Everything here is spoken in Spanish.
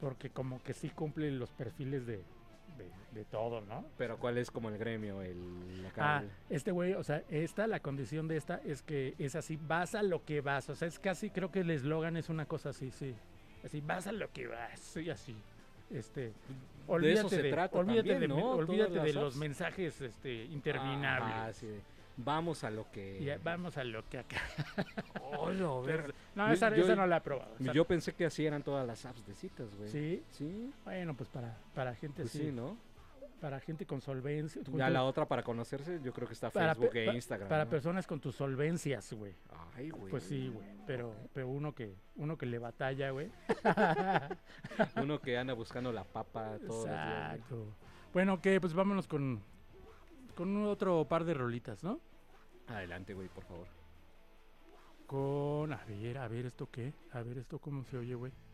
porque como que sí cumple los perfiles de todo, ¿no? Pero ¿cuál es como el gremio? Acá, Este güey, o sea, la condición de esta es que es así, vas a lo que vas, o sea, es casi, creo que el eslogan es una cosa así, sí, así, vas a lo que vas, sí, así, de eso se trata olvídate también, ¿no? olvídate Todas de las los apps. mensajes, interminables. Sí. Vamos a lo que... Ya, vamos a lo que acá. Oh, no, ver. No, esa no la he probado. Yo pensé que así eran todas las apps de citas, güey. ¿Sí? Sí. Bueno, pues para gente Pues sí. sí, ¿no? Para gente con solvencia. Ya la otra para conocerse, yo creo que está Facebook e Instagram. Para ¿no? personas con tus solvencias, güey. Ay, güey. Pues sí, güey. Pero uno que le batalla, güey. Uno que anda buscando la papa todos los días. Exacto. Bueno, que pues vámonos con otro par de rolitas, ¿no? Adelante, güey, por favor. A ver, ¿esto qué? A ver, ¿esto cómo se oye, güey?